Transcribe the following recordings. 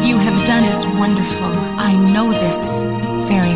you have done is wonderful. I know this very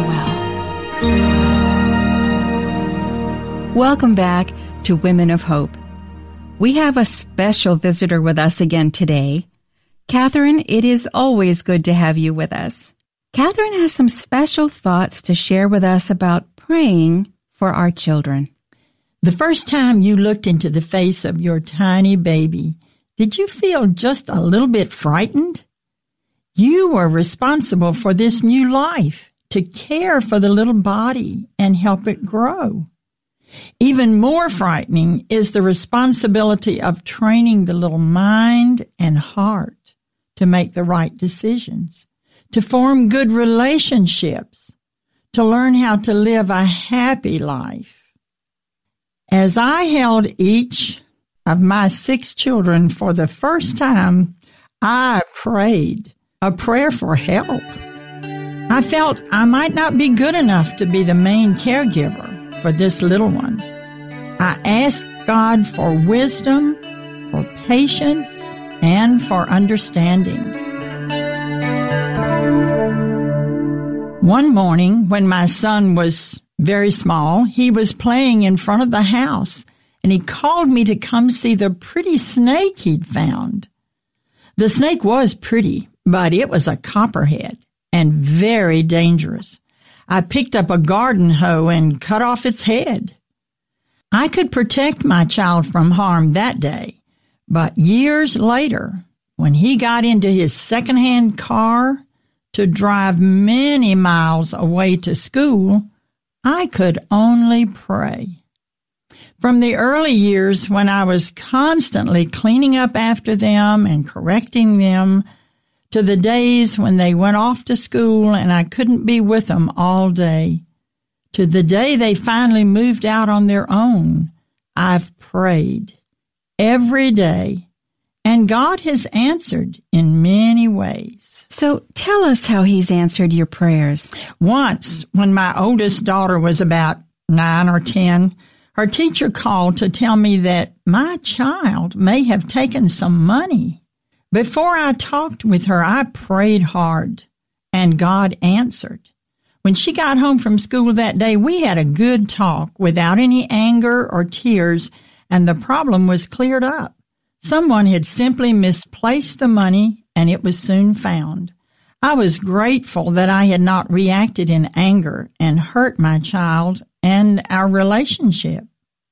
well. Welcome back to Women of Hope. We have a special visitor with us again today. Catherine, it is always good to have you with us. Catherine has some special thoughts to share with us about praying for our children. The first time you looked into the face of your tiny baby, did you feel just a little bit frightened? You were responsible for this new life, to care for the little body and help it grow. Even more frightening is the responsibility of training the little mind and heart to make the right decisions, to form good relationships, to learn how to live a happy life. As I held each of my 6 children for the first time, I prayed a prayer for help. I felt I might not be good enough to be the main caregiver for this little one. I asked God for wisdom, for patience, and for understanding. One morning, when my son was very small, he was playing in front of the house, and he called me to come see the pretty snake he'd found. The snake was pretty, but it was a copperhead and very dangerous. I picked up a garden hoe and cut off its head. I could protect my child from harm that day, but years later, when he got into his second-hand car to drive many miles away to school, I could only pray. From the early years when I was constantly cleaning up after them and correcting them, to the days when they went off to school and I couldn't be with them all day, to the day they finally moved out on their own, I've prayed every day, and God has answered in many ways. So tell us how He's answered your prayers. Once, when my oldest daughter was about 9 or 10, her teacher called to tell me that my child may have taken some money. Before I talked with her, I prayed hard, and God answered. When she got home from school that day, we had a good talk without any anger or tears, and the problem was cleared up. Someone had simply misplaced the money, and it was soon found. I was grateful that I had not reacted in anger and hurt my child and our relationship.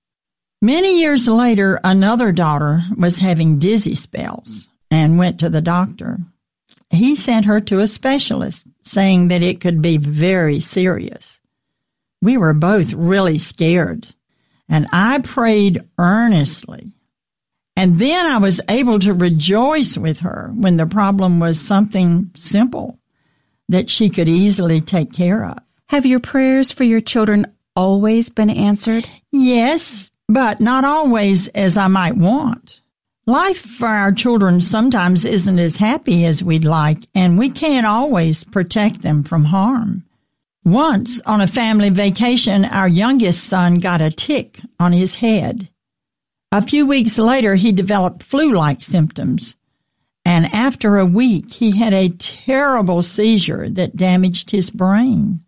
Many years later, another daughter was having dizzy spells and went to the doctor. He sent her to a specialist, saying that it could be very serious. We were both really scared, and I prayed earnestly. And then I was able to rejoice with her when the problem was something simple that she could easily take care of. Have your prayers for your children always been answered? Yes, but not always as I might want. Life for our children sometimes isn't as happy as we'd like, and we can't always protect them from harm. Once, on a family vacation, our youngest son got a tick on his head. A few weeks later, he developed flu-like symptoms, and after a week, he had a terrible seizure that damaged his brain.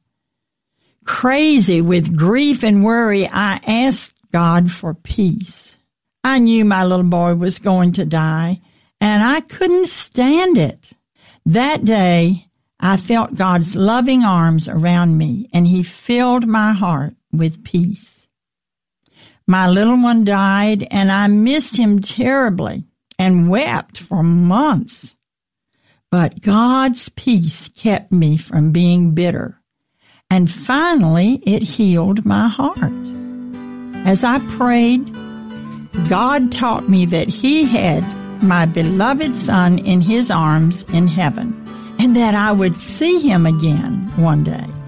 Crazy with grief and worry, I asked God for peace. I knew my little boy was going to die, and I couldn't stand it. That day, I felt God's loving arms around me, and He filled my heart with peace. My little one died, and I missed him terribly and wept for months. But God's peace kept me from being bitter, and finally it healed my heart. As I prayed, God taught me that He had my beloved Son in His arms in heaven, and that I would see Him again one day.